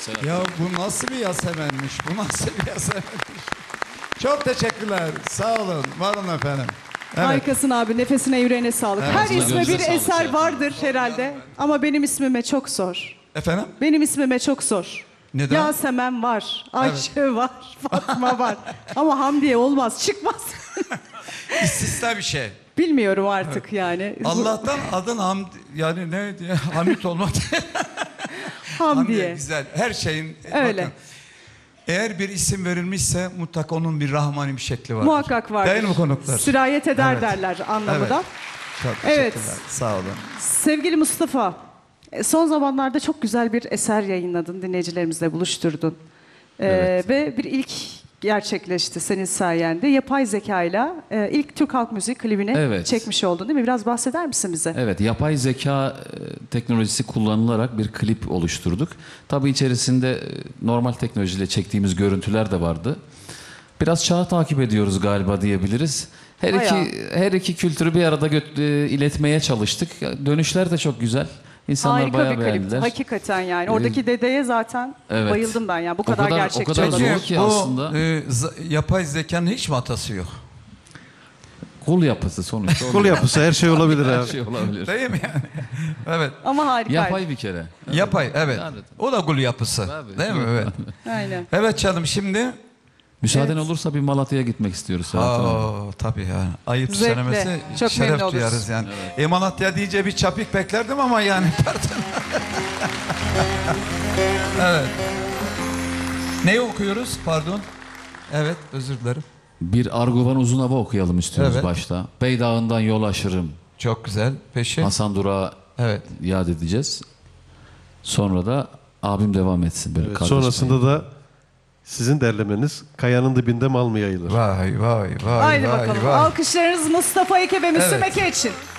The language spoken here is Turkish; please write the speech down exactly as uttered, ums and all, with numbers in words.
Selam. Ya bu nasıl bir Yasemen'miş? Bu nasıl bir Yasemen'miş? Çok teşekkürler. Sağ olun. Var olun efendim. Evet. Harikasın abi. Nefesine yüreğine sağlık. Evet. Her Ağzına, isme bir gözüne sağlık eser Serkan. vardır herhalde. Ama benim ismime çok zor. Efendim? Benim ismime çok zor. Neden? Yasemen var, Ayşe var, Fatma var. Ama Hamdiye olmaz, çıkmaz. İstisna bir şey. Bilmiyorum artık yani. Allah'tan adın Hamd yani ne diye Hamit olmadı. Hamdiye. Güzel. Her şeyin Öyle. bakın, eğer bir isim verilmişse mutlaka onun bir rahmani bir şekli vardır. Muhakkak vardır. Değil mi konuklar? Sirayet eder Evet. derler anlamında. Evet. Çok Evet. teşekkürler. Sağ olun. Sevgili Mustafa, e, son zamanlarda çok güzel bir eser yayınladın, dinleyicilerimizle buluşturdun. Ee, Evet. Ve bir ilk gerçekleşti senin sayende. Yapay zekayla e, ilk Türk halk müziği klibini Evet. çekmiş oldun değil mi? Biraz bahseder misin bize? Evet, yapay zeka e, teknolojisi kullanılarak bir klip oluşturduk. Tabii içerisinde e, normal teknolojiyle çektiğimiz görüntüler de vardı. Biraz çağı takip ediyoruz galiba diyebiliriz. Her Bayağı. iki her iki kültürü bir arada gö- e, iletmeye çalıştık. Dönüşler de çok güzel. İnsanlar Harika bayağı bir klipti. beğendiler. Hakikaten yani. Oradaki dedeye zaten Evet. bayıldım ben ya. Bu O kadar, kadar- o gerçekçi kadar olabilir. zor ki bu aslında. e, z- yapay zekanın hiç mi hatası yok? Kul yapısı sonuçta. Kul yapısı her şey olabilir Her abi. şey olabilir. Değil mi yani? Evet. Ama harika. Yapay bir kere. Yapay evet. Yani- O da kul yapısı. Tabii. Değil mi? Evet. Aynen. Evet canım şimdi. Müsaaden Evet. olursa bir Malatya'ya gitmek istiyoruz. Serhat abi. Aa, tabii ya. Ayıp Zevkle. söylemesi Çok memnun şeref oluruz. duyarız yani. Evet. Malatya deyince bir çapik beklerdim ama yani pardon. Evet. Neyi okuyoruz? Pardon. Evet, özür dilerim. Bir Arguvan uzun hava okuyalım istiyoruz Evet. başta. Bey Dağı'ndan yol aşırım. Çok güzel. Peşin. Hasan Durak'ı Evet. yad edeceğiz. Sonra da abim devam etsin böyle Evet, kardeş sonrasında da sizin derlemeniz Kayanın Dibinde Mal mı Yayılır? Vay vay vay Haydi vay bakalım. vay. Alkışlarınız Mustafa Eke ve Müslüm Evet. Eke için.